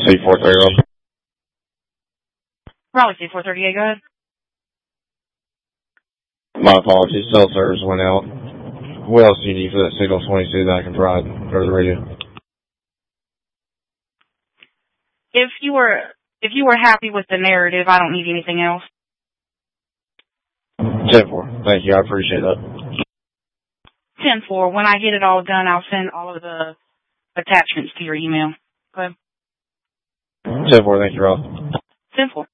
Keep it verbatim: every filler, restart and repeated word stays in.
C four thirty. Raleigh C four thirty-eight, go ahead. My apologies, cell service went out. What else do you need for that signal twenty-two that I can provide for the radio? If you were if you were happy with the narrative, I don't need anything else. ten four. Thank you, I appreciate that. ten four. When I get it all done, I'll send all of the attachments to your email. Okay. ten four, thank you, Rob. ten four.